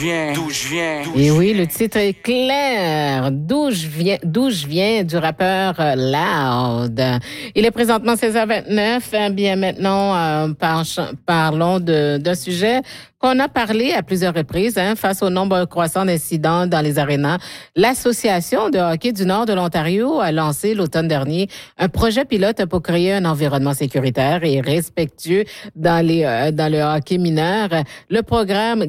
Et oui, le titre est clair. D'où je viens du rappeur Loud. Il est présentement 16h29. Bien maintenant, parlons d'un sujet qu'on a parlé à plusieurs reprises, face au nombre croissant d'incidents dans les arénas. L'Association de hockey du Nord de l'Ontario a lancé l'automne dernier un projet pilote pour créer un environnement sécuritaire et respectueux dans le hockey mineur. Le programme